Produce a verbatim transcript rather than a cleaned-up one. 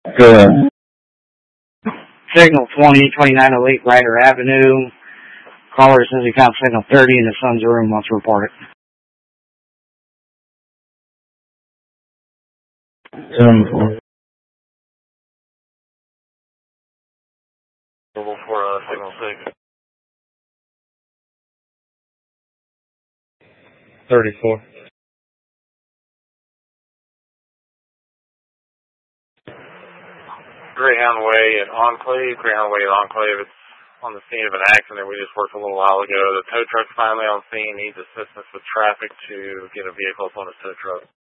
Good. Signal twenty, twenty-nine oh eight Ryder Avenue. Caller says he found signal thirty in his son's room. Wants to report it. Seven four. Level for uh, signal six. Thirty-four. Greyhound Way at Enclave. Greyhound Way at Enclave. It's on the scene of an accident we just worked a little while ago. The tow truck's finally on scene. Needs assistance with traffic to get a vehicle up on his tow truck.